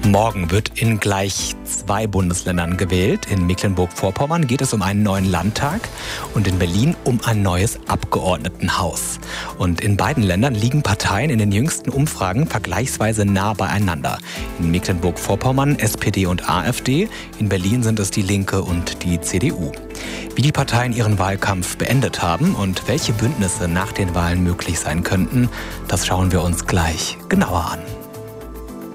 Morgen wird in gleich 2 Bundesländern gewählt. In Mecklenburg-Vorpommern geht es um einen neuen Landtag und in Berlin um ein neues Abgeordnetenhaus. Und in beiden Ländern liegen Parteien in den jüngsten Umfragen vergleichsweise nah beieinander. In Mecklenburg-Vorpommern SPD und AfD, in Berlin sind es die Linke und die CDU. Wie die Parteien ihren Wahlkampf beendet haben und welche Bündnisse nach den Wahlen möglich sein könnten, das schauen wir uns gleich genauer an.